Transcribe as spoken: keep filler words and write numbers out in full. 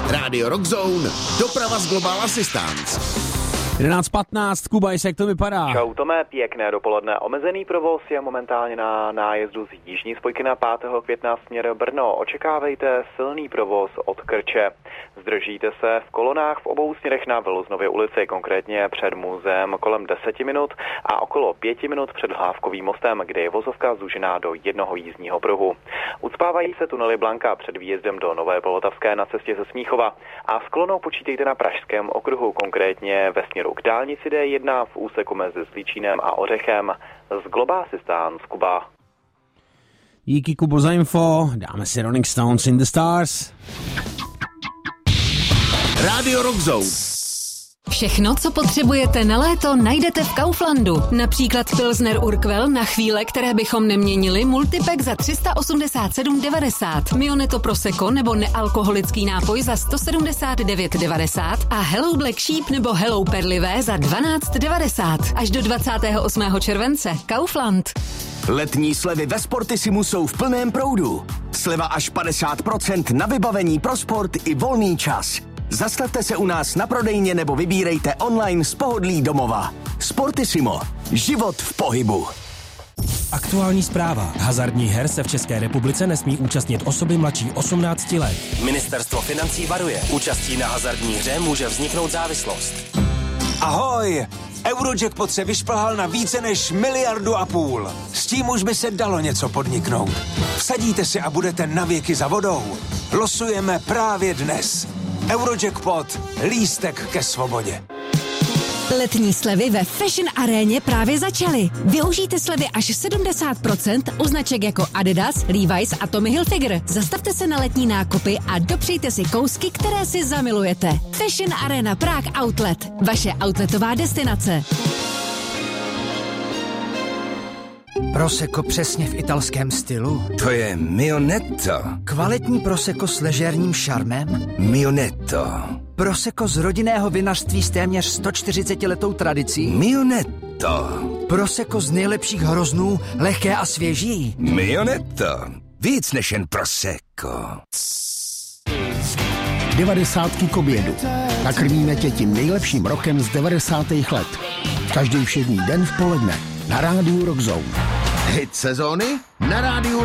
Rádio Rockzone, doprava z Global Assistance. jedenáct patnáct, Kubajs, jak to vypadá? Čau Tome, pěkné dopoledne. Omezený provoz je momentálně na nájezdu z jižní spojky na pátého května směr Brno. Očekávejte silný provoz od Krče. Zdržíte se v kolonách v obou směrech na Viluznově ulici, konkrétně před muzeem kolem deseti minut a okolo pěti minut před Hlávkovým mostem, kde je vozovka zúžená do jednoho jízdního pruhu. Ucpávají se tunely Blanka před výjezdem do Nové Polotavské na cestě ze Smíchova a s kolonou počítejte na Pražském okruhu, konkrétně ve směru k dálnici D jedna v úseku mezi Zlíčínem a Ořechem. Z Global Assistance, Kuba. Díky, Kubo, za info. Dáme si Rolling Stones in the Stars. Rádio Rockzone. Všechno, co potřebujete na léto, najdete v Kauflandu. Například Pilsner Urquell na chvíle, které bychom neměnili, multipack za tři sta osmdesát sedm devadesát, Mioneto Prosecco nebo nealkoholický nápoj za sto sedmdesát devět devadesát a Hello Black Sheep nebo Hello Perlivé za dvanáct devadesát. Až do dvacátého osmého července. Kaufland. Letní slevy ve Sportissimu jsou v plném proudu. Sleva až padesát procent na vybavení pro sport i volný čas. Zastavte se u nás na prodejně nebo vybírejte online z pohodlí domova. Sportissimo. Život v pohybu. Aktuální zpráva. Hazardních her se v České republice nesmí účastnit osoby mladší osmnácti let. Ministerstvo financí varuje. Účastí na hazardní hře může vzniknout závislost. Ahoj! Eurojackpot se vyšplhal na více než miliardu a půl. S tím už by se dalo něco podniknout. Vsadíte si a budete navěky za vodou. Losujeme právě dnes. Eurojackpot. Lístek ke svobodě. Letní slevy ve Fashion Aréně právě začaly. Využijte slevy až sedmdesát procent u značek jako Adidas, Levi's a Tommy Hilfiger. Zastavte se na letní nákupy a dopřejte si kousky, které si zamilujete. Fashion Arena Prague Outlet. Vaše outletová destinace. Prosecco přesně v italském stylu? To je Mioneto. Kvalitní Prosecco s ležérním šarmem? Mioneto. Prosecco z rodinného vinařství s téměř sto čtyřicetiletou tradicí? Mioneto. Prosecco z nejlepších hroznů, lehké a svěží? Mioneto. Víc než jen Prosecco. Devadesátky k obědu. Nakrmíme tě tím nejlepším rokem z devadesátých let. Každý všední den v poledne na Rádiu Rockzone. Hit sezóny na Rádiu